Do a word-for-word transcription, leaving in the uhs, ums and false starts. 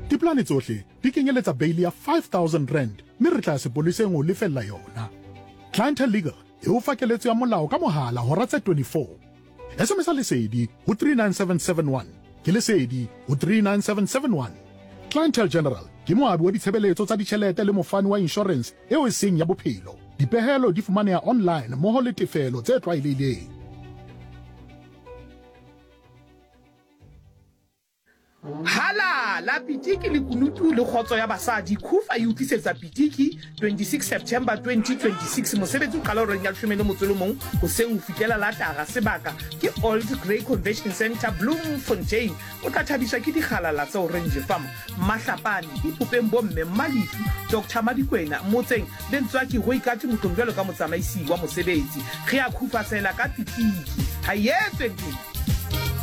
diplane tsohle di kenyeletsa bail ya five thousand rand mme re tla sepoliseng o lefella yona. Clientele Legal e o fa keletso ya molao ka mohala hora tse twenty-four. S M S lesedi ho three nine seven seven one ke lesedi ho three nine seven seven one. Clientele General ke moabi wa ditshebeletso tsa ditjhelete le mofani wa insurance eo e seng ya bophelo. Dipehelo di fumaneha online mmoho le tefelo tse tlwaelehileng. Hala la pitiki le kunutu le khotso ya basadi khufa e utlisetsa pitiki twenty-six September twenty twenty-six mosebetsi o qala ho reng ya leshome le motso le mong ho se o fitela la tara sebaka ke Old Grey Convention Centre Bloemfontein o tla thabiswa ke dikgalala tsa Orange Farm Mahlapane ipopeng bomme Malifu Doctor Madikwena motseng le ntswaki ho ikati motlong jwalo ka motsamaisi wa mosebetsi re a khufa sela ka pitiki ha yetswe